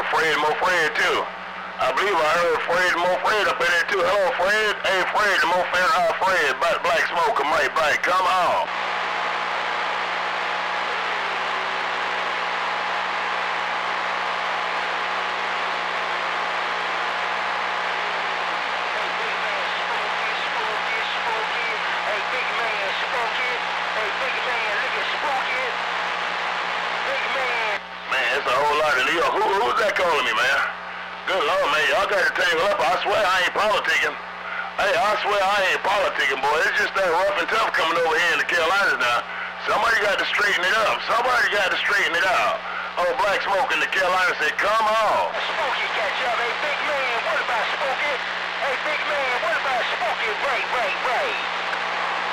heard Fred and Mo Fred too. I believe I heard Fred and Mo Fred up in there too. Hello, Fred. Hey, Fred and Mo Fred. Black Smoke, come right back. Come on. Who's that calling me, man? Good Lord, man, y'all got to tangle up. I swear I ain't politicking. Hey, I swear I ain't politicking, boy. It's just that rough and tough coming over here in the Carolinas now. Somebody got to straighten it up. Somebody got to straighten it out. Oh, Black Smoke in the Carolinas said, come on. Smokey catch up. Hey, big man, what about Smokey? Hey, big man, what about Smokey? Right.